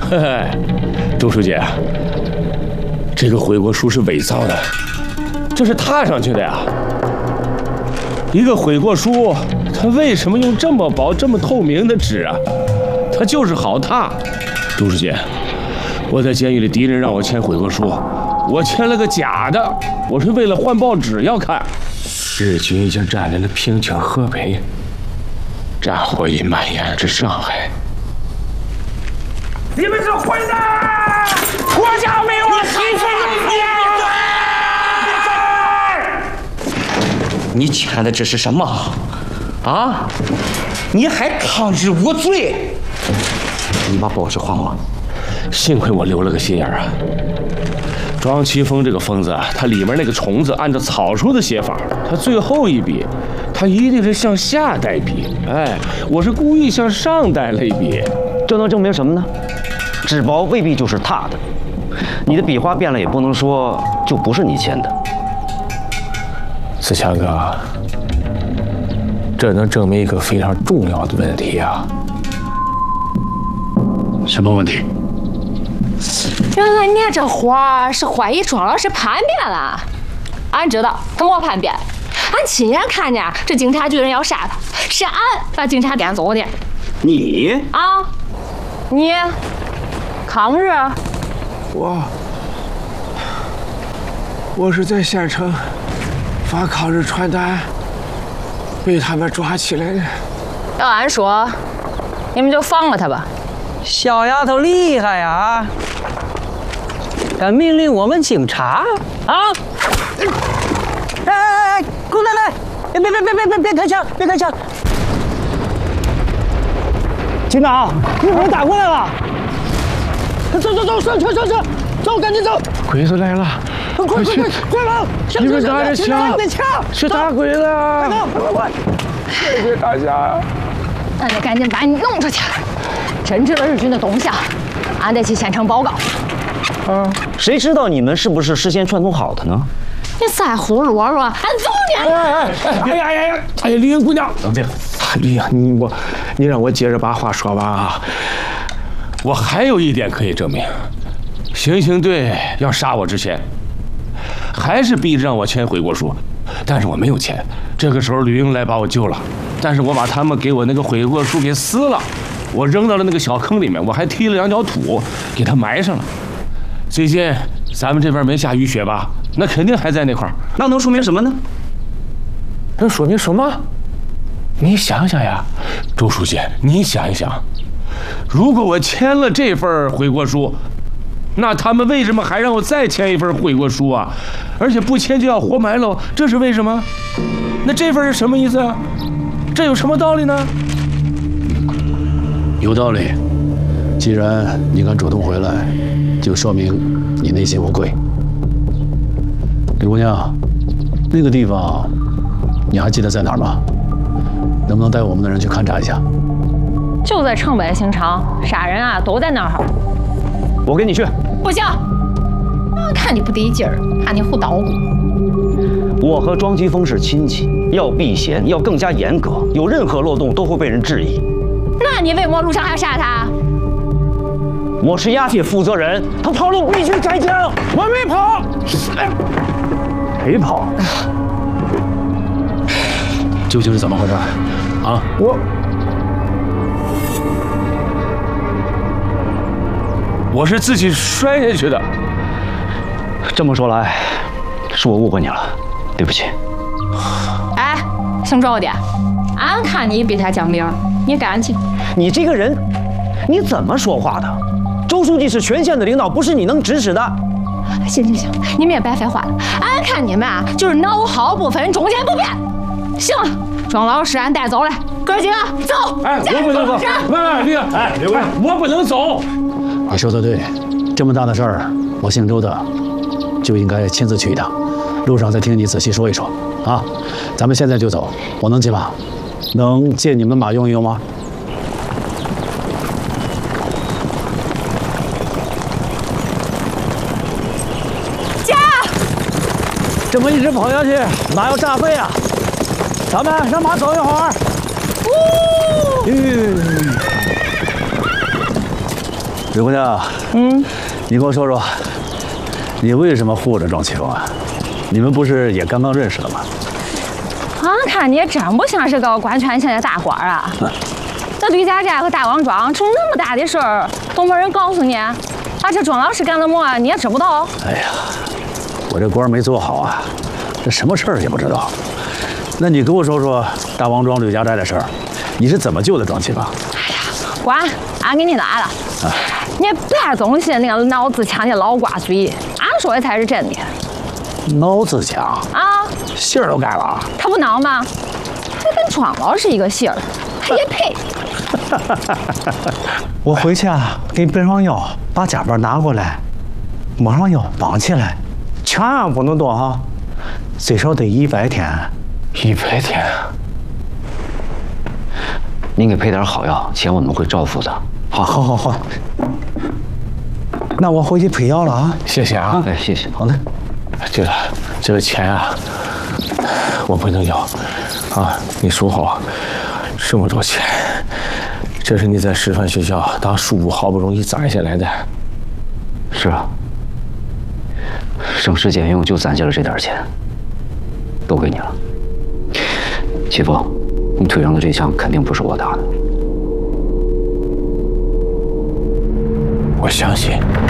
嘿嘿，周书记，这个悔过书是伪造的，这是踏上去的呀。一个悔过书，它为什么用这么薄、这么透明的纸啊？它就是好踏。周书记，我在监狱里，敌人让我签悔过书，我签了个假的，我是为了换报纸要看。日军已经占领了平津、河北，战火已蔓延至上海。你们是混蛋！国家没有提出你签的这是什么？啊？你还抗日无罪？你把报纸还我！ 幸亏我留了个心眼啊！庄奇峰这个疯子，他里面那个虫子按照草书的写法，他最后一笔，他一定是向下带笔。哎，我是故意向上带了一笔。 这能证明什么呢？纸薄未必就是踏的，你的笔画变了也不能说就不是你签的。 子强哥，这能证明一个非常重要的问题啊！ 什么问题？ 原来你这活是怀疑庄老师叛变了。俺知道他没叛变，俺亲眼看见这警察局人要杀他，是俺把警察赶走的。 你啊？你抗日？ 我是在县城发抗日传单，被他们抓起来的。 要俺说，你们就放了他吧。 小丫头厉害呀！敢命令我们警察啊！哎，姑奶奶，别开枪，别开枪！警长，日本人打过来了！走，上车，走，赶紧走！ 鬼子来了！ 快跑！ 你们拿着枪去打鬼子！快！谢谢大家！ 俺得赶紧把你弄出去。真知道日军的动向，俺得去县城报告。 谁知道你们是不是事先串通好的呢？ 你再胡啰嗦，俺揍你！ 哎，丽英姑娘，冷静。丽英，你让我接着把话说完啊。 我还有一点可以证明，刑警队要杀我之前，还是逼着让我签悔过书，但是我没有签。这个时候吕英来把我救了，但是我把他们给我那个悔过书给撕了，我扔到了那个小坑里面，我还踢了2脚土给它埋上了。最近咱们这边没下雨雪吧？那肯定还在那块儿。 那能说明什么呢？ 能说明什么？你想想呀，周书记，你想一想，如果我签了这份悔过书，那他们为什么还让我再签一份悔过书啊？而且不签就要活埋了，这是为什么？那这份是什么意思啊？这有什么道理呢？ 有道理。既然你敢主动回来，就说明你内心无愧。李姑娘，那个地方你还记得在哪儿吗？能不能带我们的人去勘察一下？ 就在城北刑场，杀人啊都在那儿。 我跟你去。 不行，俺看你不得劲儿，怕你胡捣鼓。 我和庄奇峰是亲戚，要避嫌，要更加严格，有任何漏洞都会被人质疑。 那你为什么路上还要杀他？ 我是押解负责人，他跑了我必须开枪。 我没跑， 没跑。究竟是怎么回事？啊？ 我是自己摔下去的。 这么说来，是我误会你了，对不起。 哎，姓周的，俺看你比他讲理，你干去。 你这个人，你怎么说话的？周书记是全县的领导，不是你能指使的。 行，你们也别废话了。俺看你们啊，就是脑好不分，中间不变。行了，庄老师俺带走了，哥几个走。 哎，我不能走。刘贵，我不能走。 你说的对，这么大的事儿，我姓周的就应该亲自去一趟，路上再听你仔细说一说啊。咱们现在就走，我能骑马，能借你们马用一用吗？ 这么一直跑下去，马要炸飞啊！咱们让马走一会儿。 水姑娘，你跟我说说，你为什么护着庄启峰啊？你们不是也刚刚认识的吗？ 俺看你真不像是个官权县的大官啊！那吕家寨和大王庄出那么大的事儿，都没人告诉你，这庄老师干了么你也知不道？ 哎呀，我这官没做好啊，这什么事儿也不知道。那你跟我说说大王庄吕家寨的事儿，你是怎么救的庄启峰？ 管，俺给你拉了。你别总信那个脑子强的老瓜嘴，俺说的才是真的。 脑子强啊， 姓儿都改了， 他不孬吗？还跟庄老师一个姓儿，他也配？ 我回去啊，给你备上药，把夹板拿过来，抹上药绑起来，千万不能动哈，最少得100天。 100天。 您给配点好药，钱我们会照付的。 好，那我回去配药了啊。 谢谢啊。 哎，谢谢。 好嘞。 对了，这个钱啊，我不能要啊！你数好，这么多钱，这是你在师范学校当书部好不容易攒下来的。 是啊，省吃俭用就攒下了这点钱，都给你了。启峰，你腿上的这枪肯定不是我打的。 我相信。